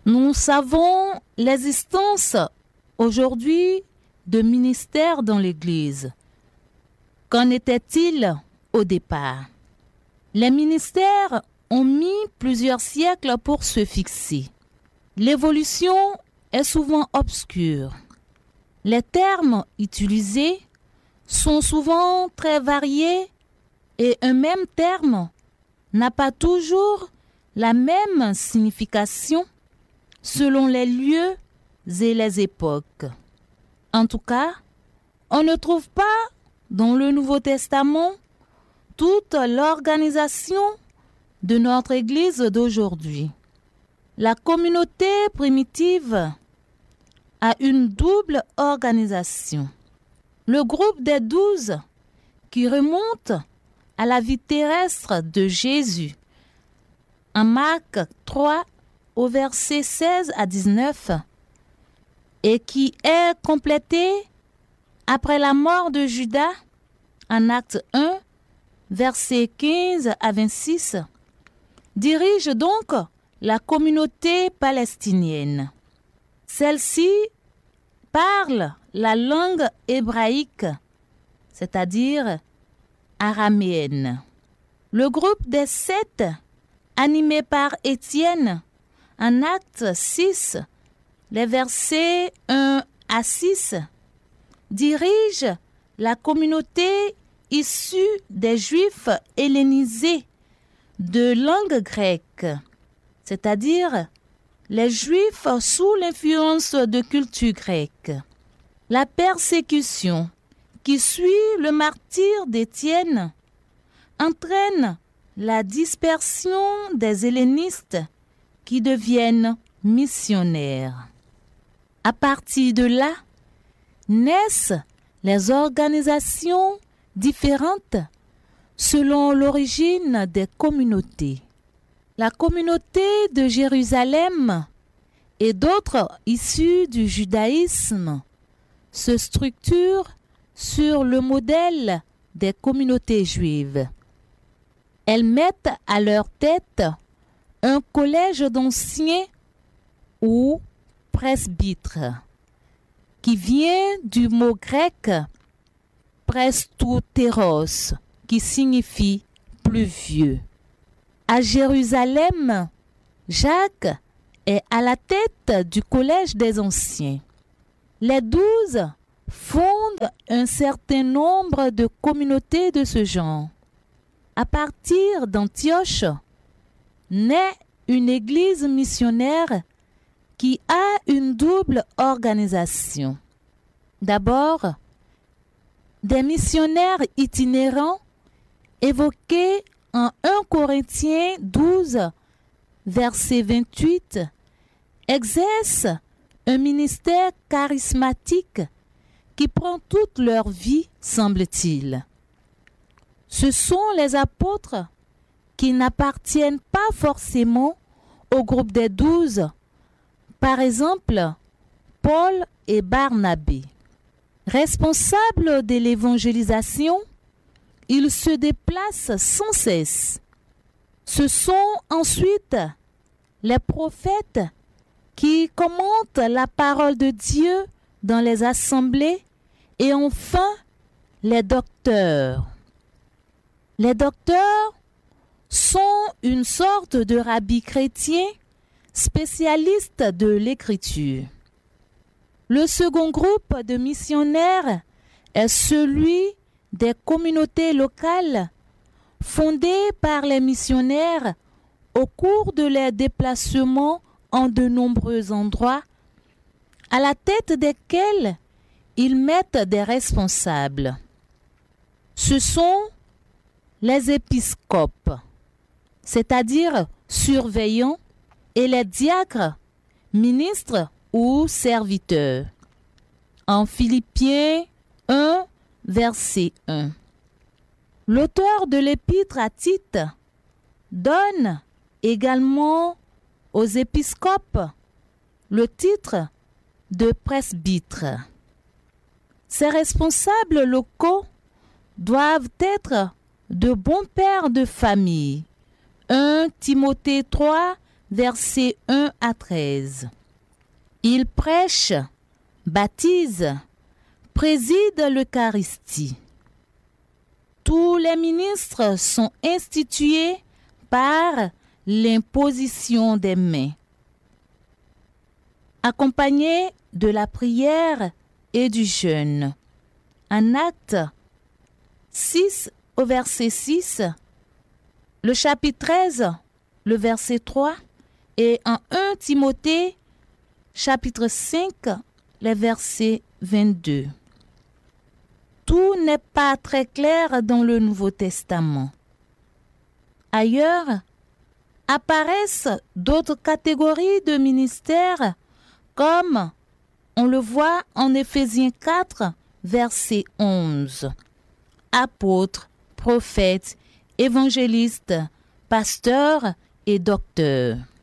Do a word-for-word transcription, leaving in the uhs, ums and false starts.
Nous savons l'existence aujourd'hui de ministères dans l'Église. Qu'en était-il au départ? Les ministères ont mis plusieurs siècles pour se fixer. L'évolution est souvent obscure. Les termes utilisés sont souvent très variés et un même terme n'a pas toujours la même signification selon les lieux et les époques. En tout cas, on ne trouve pas dans le Nouveau Testament toute l'organisation de notre Église d'aujourd'hui. La communauté primitive a une double organisation. Le groupe des douze, qui remonte à la vie terrestre de Jésus, en Marc trois, au verset seize à dix-neuf, et qui est complété après la mort de Judas, en Acte un, versets quinze à vingt-six, dirige donc la communauté palestinienne. Celle-ci parle la langue hébraïque, c'est-à-dire araméenne. Le groupe des sept, animé par Étienne, en Acte six, les versets un à six, dirige la communauté issue des Juifs hellénisés de langue grecque, c'est-à-dire les Juifs sous l'influence de culture grecque. La persécution qui suit le martyre d'Étienne entraîne la dispersion des hellénistes qui deviennent missionnaires. À partir de là, naissent les organisations différentes selon l'origine des communautés. La communauté de Jérusalem et d'autres issus du judaïsme se structurent sur le modèle des communautés juives. Elles mettent à leur tête un collège d'anciens ou presbytres, qui vient du mot grec prestoutéros, qui signifie plus vieux. À Jérusalem, Jacques est à la tête du collège des anciens. Les douze fondent un certain nombre de communautés de ce genre. À partir d'Antioche, naît une église missionnaire qui a une double organisation. D'abord, des missionnaires itinérants évoqués en un Corinthiens douze, verset vingt-huit, exercent un ministère charismatique qui prend toute leur vie, semble-t-il. Ce sont les apôtres qui n'appartiennent pas forcément au groupe des douze, par exemple Paul et Barnabé. Responsables de l'évangélisation, ils se déplacent sans cesse. Ce sont ensuite les prophètes qui commentent la parole de Dieu dans les assemblées et enfin les docteurs. Les docteurs sont une sorte de rabbis chrétiens spécialistes de l'écriture. Le second groupe de missionnaires est celui des communautés locales fondées par les missionnaires au cours de leurs déplacements en de nombreux endroits, à la tête desquels ils mettent des responsables. Ce sont les épiscopes, c'est-à-dire surveillants, et les diacres, ministres ou serviteurs. En Philippiens un, verset un. L'auteur de l'épître à Tite donne également aux épiscopes le titre de presbytre. Ces responsables locaux doivent être de bons pères de famille. un Timothée trois, versets un à treize. Il prêche, baptise, préside l'Eucharistie. Tous les ministres sont institués par l'imposition des mains, accompagnés de la prière et du jeûne. En Actes six au verset six, le chapitre treize, le verset trois, et en un Timothée, chapitre cinq, le verset vingt-deux. Tout n'est pas très clair dans le Nouveau Testament. Ailleurs, apparaissent d'autres catégories de ministères, comme on le voit en Éphésiens quatre, verset onze. Apôtres, prophètes, évangélistes, pasteurs et docteurs.